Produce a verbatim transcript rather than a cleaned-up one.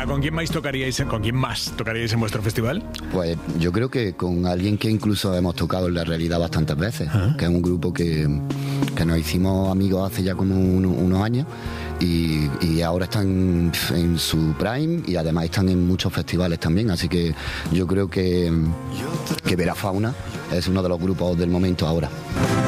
¿con quién más tocaríais, con quién más tocaríais en vuestro festival? Pues yo creo que con alguien que incluso hemos tocado en la realidad bastantes veces, ¿eh? Que es un grupo que, que nos hicimos amigos hace ya como un, unos años y, y ahora están en su prime y además están en muchos festivales también, así que yo creo que, que Vera Fauna es uno de los grupos del momento ahora.